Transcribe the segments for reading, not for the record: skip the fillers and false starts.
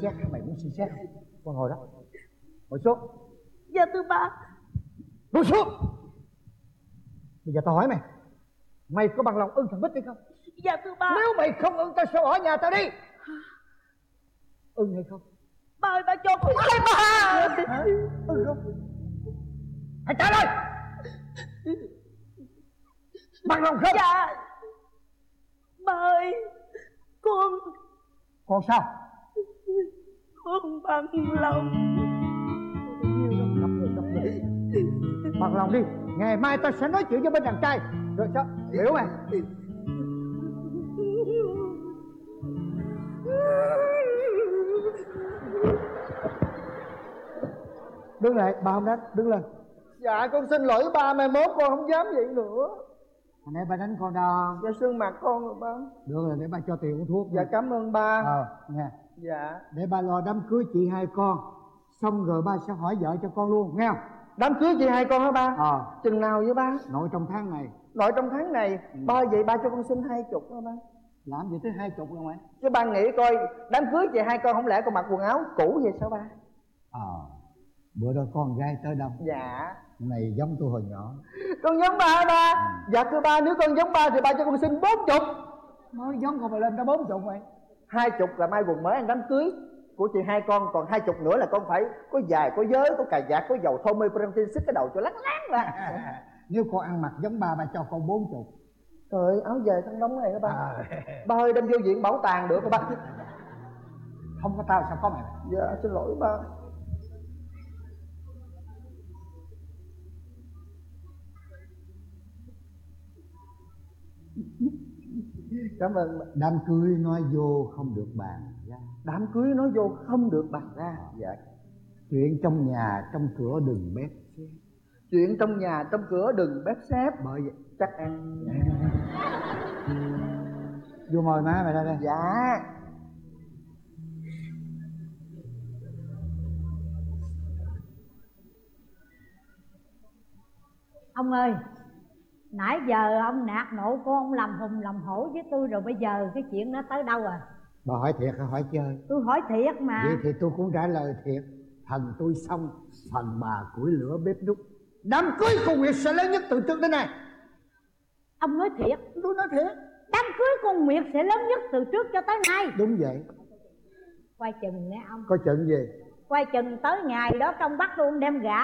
xét, mày muốn suy xét không? Con ngồi đó, ngồi xuống. Dạ thưa ba. Ngồi xuống. Bây giờ tao hỏi mày, mày có bằng lòng ưng thằng Bích hay không? Dạ thưa ba. Nếu mày không ưng tao sẽ ở nhà tao đi. Ưng hay không? Ba ơi, ba cho con ơi ba. Hả? Ưng không? Hãy trả lời. Bằng lòng không? Dạ. Ba ơi, con sao? Con bằng lòng. Bằng lòng đi. Ngày mai tao sẽ nói chuyện với bên đàn trai. Rồi sao? Hiểu mày. Đứng lại, ba không đánh, đứng lên. Dạ con xin lỗi ba, mai mốt con không dám vậy nữa. Hồi nãy ba đánh con đâu? Dạ sưng mặt con rồi ba. Được rồi, để ba cho tiền uống thuốc. Dạ cảm ơn ba. Nghe. Dạ. Để ba lo đám cưới chị hai con. Xong rồi ba sẽ hỏi vợ cho con luôn, nghe không? Đám cưới chị hai con hả ba? Chừng nào vậy ba? Nội trong tháng này. Nội trong tháng này. Ba vậy ba cho con xin 20 hả ba? Làm gì tới 20 rồi mày? Chứ ba nghĩ coi, đám cưới chị hai con không lẽ con mặc quần áo cũ vậy sao ba? Bữa đó con gái tới đâu? Dạ. Này giống tôi hồi nhỏ. Con giống ba hả ba? Dạ thưa ba, nếu con giống ba thì ba cho con xin 40. Nói giống con mà lên tới 40 vậy. 20 là may quần mới ăn đám cưới của chị hai con, còn 20 nữa là con phải có giày, có giới, có cà vạt, có dầu thô mê protein sức cái đầu cho láng láng ra. Nếu con ăn mặc giống ba cho con 40. Trời ơi, áo về thằng đóng này hả ba? Ba ơi, đem vô viện bảo tàng được không ba? Không có tao sao có mày? Dạ xin lỗi ba. Cảm ơn ba. Đám cưới nói vô không được bàn ra. Đám cưới nói vô không được bàn ra. Dạ. Chuyện trong nhà trong cửa đừng bếp xếp. Chuyện trong nhà trong cửa đừng bếp xếp. Bởi vậy chắc ăn. Vô ngồi má mày ra đây. Dạ. Ông ơi, nãy giờ ông nạt nộ con, ông làm hùng làm hổ với tôi rồi, bây giờ cái chuyện nó tới đâu rồi? Bà hỏi thiệt hay hỏi chơi? Tôi hỏi thiệt mà. Vậy thì tôi cũng trả lời thiệt. Thần tôi xong, phần bà củi lửa bếp núc. Đám cưới con Nguyệt sẽ lớn nhất từ trước đến nay. Ông nói thiệt? Tôi nói thiệt. Đám cưới con Nguyệt sẽ lớn nhất từ trước cho tới nay? Đúng vậy. Quay chừng nè ông. Coi chừng gì? Quay chừng tới ngày đó trong bắt luôn đem gả.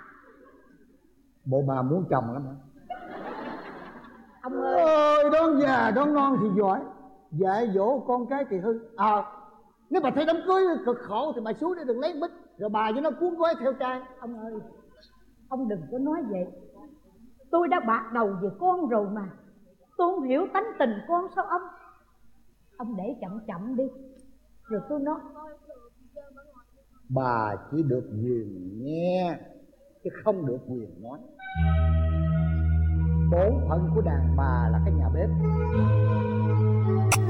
Bộ bà muốn chồng lắm hả? Ông ơi. Ôi, đón già đón non thì giỏi, dạy dỗ con cái thì hư. Nếu bà thấy đám cưới cực khổ thì bà xuống để đừng lấy bích, rồi bà với nó cuốn gói theo trai. Ông ơi, ông đừng có nói vậy. Tôi đã bạc đầu về con rồi mà. Tôi không hiểu tánh tình con sao ông. Ông để chậm chậm đi, rồi tôi nói. Bà chỉ được quyền nghe, chứ không được quyền nói. Bổn phận của đàn bà là cái nhà bếp.